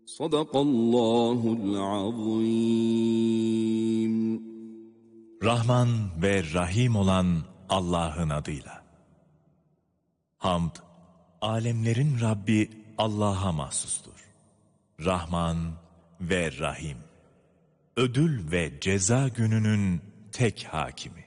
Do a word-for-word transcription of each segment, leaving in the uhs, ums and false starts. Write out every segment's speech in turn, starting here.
Sadakallahul azim. Rahman ve Rahim olan Allah'ın adıyla. Hamd, alemlerin Rabbi Allah'a mahsustur. Rahman ve Rahim, ödül ve ceza gününün tek hakimi.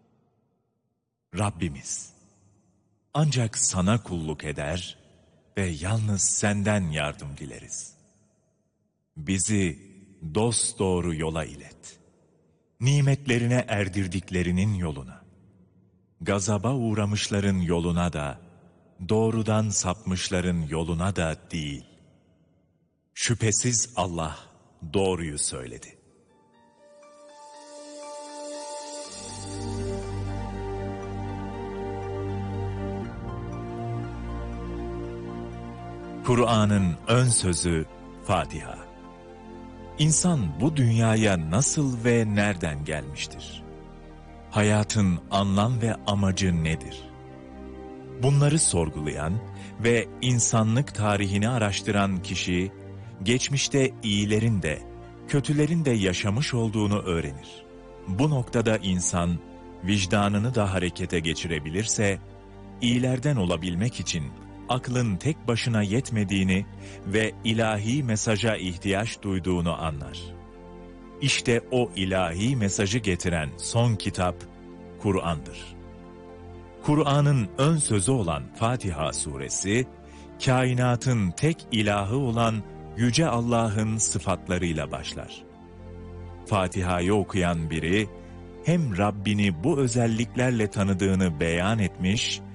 Rabbimiz, ancak sana kulluk eder ve yalnız senden yardım dileriz. Bizi dosdoğru yola ilet. Nimetlerine erdirdiklerinin yoluna, gazaba uğramışların yoluna da, doğrudan sapmışların yoluna da değil. Şüphesiz Allah doğruyu söyledi. Kur'an'ın ön sözü Fatiha. İnsan bu dünyaya nasıl ve nereden gelmiştir? Hayatın anlam ve amacı nedir? Bunları sorgulayan ve insanlık tarihini araştıran kişi, geçmişte iyilerin de, kötülerin de yaşamış olduğunu öğrenir. Bu noktada insan, vicdanını da harekete geçirebilirse, iyilerden olabilmek için aklın tek başına yetmediğini ve ilahi mesaja ihtiyaç duyduğunu anlar. İşte o ilahi mesajı getiren son kitap, Kur'an'dır. Kur'an'ın ön sözü olan Fatiha suresi, kainatın tek ilahı olan Yüce Allah'ın sıfatlarıyla başlar. Fatiha'yı okuyan biri, hem Rabbini bu özelliklerle tanıdığını beyan etmiş,